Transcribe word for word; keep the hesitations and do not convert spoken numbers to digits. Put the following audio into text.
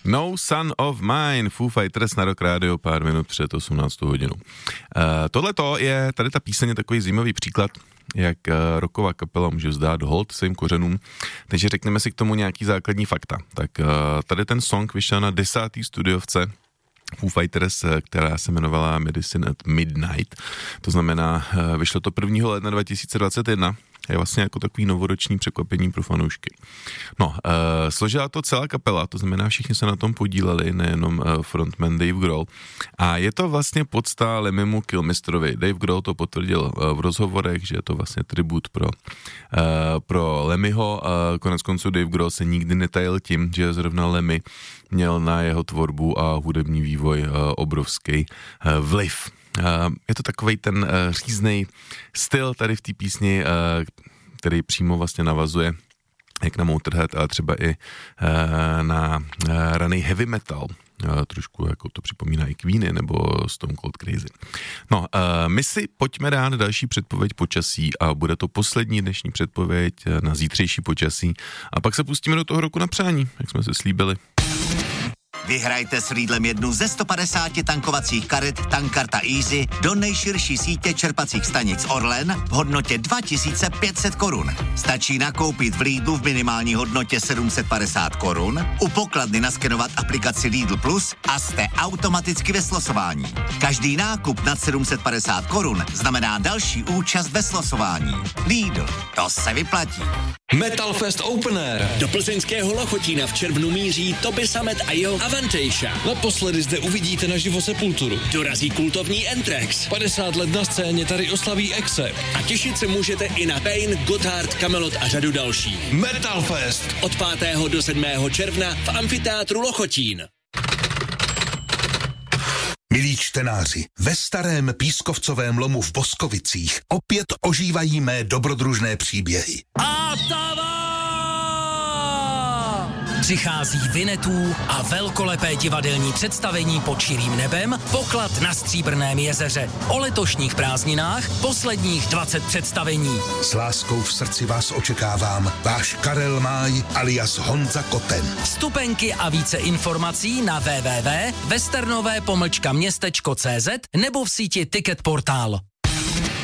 No Son of Mine, Foo Fighters na Rock Radio, pár minut před osmnáctou hodinou. Uh, tohleto je, tady ta píseň je takový zajímavý příklad, jak uh, rocková kapela může vzdát hold svým kořenům, takže řekneme si k tomu nějaký základní fakta. Tak uh, tady ten song vyšel na desátý studiovce Foo Fighters, která se jmenovala Medicine at Midnight, to znamená, uh, vyšlo to prvního ledna dva tisíce dvacet jedna, je vlastně jako takový novoroční překvapení pro fanoušky. No, uh, složila to celá kapela, to znamená, všichni se na tom podíleli, nejenom uh, frontman Dave Grohl. A je to vlastně podsta Lemimu Kilmisterovi. Dave Grohl to potvrdil uh, v rozhovorech, že je to vlastně tribut pro, uh, pro Lemiho. Uh, konec konců Dave Grohl se nikdy netajil tím, že zrovna Lemmy měl na jeho tvorbu a hudební vývoj uh, obrovský uh, vliv. Uh, je to takovej ten uh, říznej styl tady v té písni, uh, který přímo vlastně navazuje jak na Motorhead, ale třeba i uh, na uh, raný heavy metal. Uh, trošku jako to připomíná i Queeny nebo Stone Cold Crazy. No, uh, my si pojďme dát další předpověď počasí a bude to poslední dnešní předpověď na zítřejší počasí a pak se pustíme do toho roku na přání, jak jsme se slíbili. Vyhrajte s Lidlem jednu ze sto padesáti tankovacích karet Tankkarta Easy do nejširší sítě čerpacích stanic Orlen v hodnotě dva tisíce pět set korun. Stačí nakoupit v Lidlu v minimální hodnotě sedm set padesát korun, u pokladny naskenovat aplikaci Lidl Plus a jste automaticky ve slosování. Každý nákup nad sedm set padesát korun znamená další účast ve slosování. Lidl, to se vyplatí. Metal Fest Open Air. Do plzeňského Lochotína v červnu míří Toby Sammet a jeho Avantasia. Naposledy zde uvidíte naživo Sepulturu. Dorazí kultovní Anthrax. padesát let na scéně tady oslaví Exe. A těšit se můžete i na Pain, Gotthard, Kamelot a řadu dalších. Metal Fest. Od pátého do sedmého června v amfiteátru Lochotín. Milí čtenáři, ve starém pískovcovém lomu v Boskovicích opět ožívají mé dobrodružné příběhy. Atava! Přichází Vinetů a velkolepé divadelní představení Pod širým nebem, Poklad na Stříbrném jezeře. O letošních prázdninách posledních dvacet představení. S láskou v srdci vás očekávám, váš Karel Máj alias Honza Koten. Vstupenky a více informací na w w w tečka westernové pomlčka městečko cé zet nebo v síti Ticket Portál.